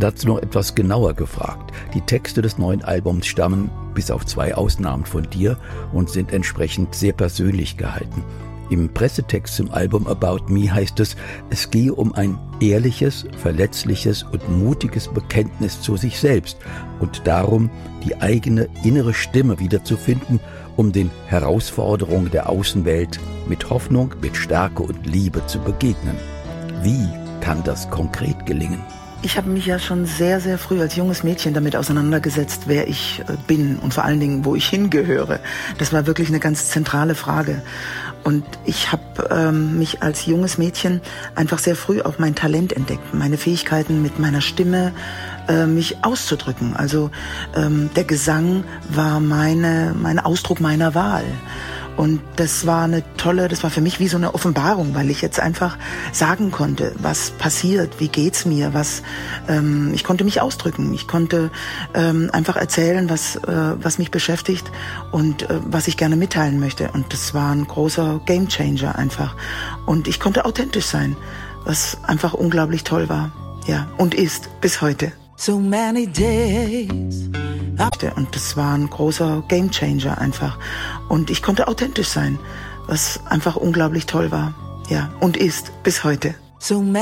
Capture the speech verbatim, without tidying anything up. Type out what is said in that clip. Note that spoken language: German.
Dazu noch etwas genauer gefragt. Die Texte des neuen Albums stammen, bis auf zwei Ausnahmen, von dir und sind entsprechend sehr persönlich gehalten. Im Pressetext zum Album About Me heißt es, es gehe um ein ehrliches, verletzliches und mutiges Bekenntnis zu sich selbst und darum, die eigene innere Stimme wiederzufinden, um den Herausforderungen der Außenwelt mit Hoffnung, mit Stärke und Liebe zu begegnen. Wie kann das konkret gelingen? Ich habe mich ja schon sehr, sehr früh als junges Mädchen damit auseinandergesetzt, wer ich bin und vor allen Dingen, wo ich hingehöre. Das war wirklich eine ganz zentrale Frage. Und ich habe ähm, mich als junges Mädchen einfach sehr früh auch mein Talent entdeckt, meine Fähigkeiten mit meiner Stimme, äh, mich auszudrücken. Also ähm, der Gesang war meine, mein Ausdruck meiner Wahl. Und das war eine tolle, das war für mich wie so eine Offenbarung, weil ich jetzt einfach sagen konnte, was passiert, wie geht's mir, was, ähm, ich konnte mich ausdrücken, ich konnte ähm, einfach erzählen, was, äh, was mich beschäftigt und äh, was ich gerne mitteilen möchte. Und das war ein großer Gamechanger einfach. Und ich konnte authentisch sein, was einfach unglaublich toll war, ja, und ist bis heute. So many days. Und das war ein großer Gamechanger einfach. Und ich konnte authentisch sein, was einfach unglaublich toll war. Ja, und ist bis heute. So